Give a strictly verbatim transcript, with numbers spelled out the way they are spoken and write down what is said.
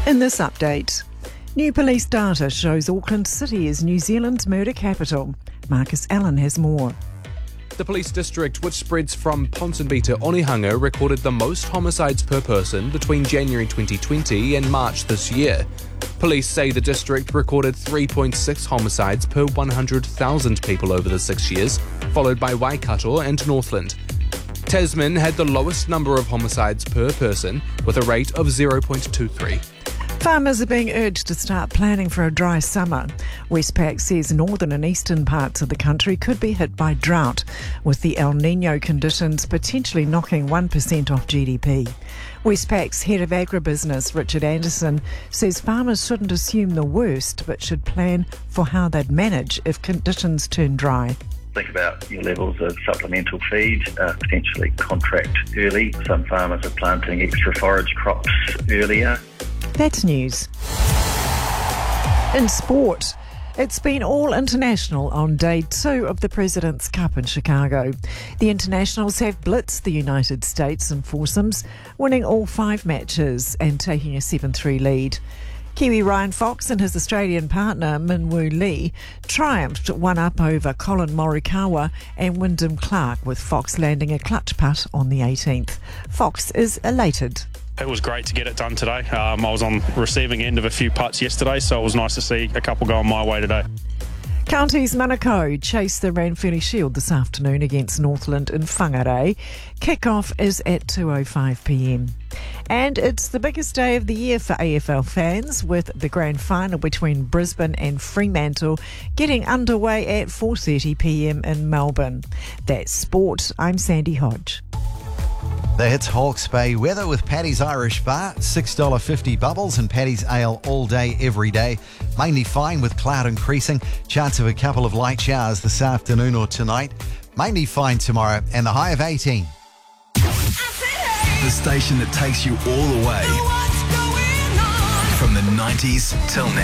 In this update, new police data shows Auckland City is New Zealand's murder capital. Marcus Allen has more. The police district, which spreads from Ponsonby to Onehunga, recorded the most homicides per person between January twenty twenty and March this year. Police say the district recorded three point six homicides per one hundred thousand people over the six years, followed by Waikato and Northland. Tasman had the lowest number of homicides per person, with a rate of zero point two three. Farmers are being urged to start planning for a dry summer. Westpac says northern and eastern parts of the country could be hit by drought, with the El Niño conditions potentially knocking one percent off G D P. Westpac's head of agribusiness, Richard Anderson, says farmers shouldn't assume the worst, but should plan for how they'd manage if conditions turn dry. Think about your levels of supplemental feed, uh, potentially contract early. Some farmers are planting extra forage crops earlier. That's news. In sport, it's been all international on day two of the President's Cup in Chicago. The internationals have blitzed the United States in foursomes, winning all five matches and taking a seven three lead. Kiwi Ryan Fox and his Australian partner Min Woo Lee triumphed one up over Colin Morikawa and Wyndham Clark, with Fox landing a clutch putt on the eighteenth. Fox is elated. It was great to get it done today. Um, I was on the receiving end of a few putts yesterday, so it was nice to see a couple going my way today. Counties Manukau chase the Ranfurly Shield this afternoon against Northland in Whangarei. Kick-off is at two oh five p m. And it's the biggest day of the year for A F L fans, with the grand final between Brisbane and Fremantle getting underway at four thirty p m in Melbourne. That's sport. I'm Sandy Hodge. The Hits Hawke's Bay weather with Paddy's Irish Bar, six dollars fifty bubbles and Paddy's Ale all day, every day. Mainly fine with cloud increasing. Chance of a couple of light showers this afternoon or tonight. Mainly fine tomorrow and the high of eighteen. The station that takes you all the way. From the nineties till now.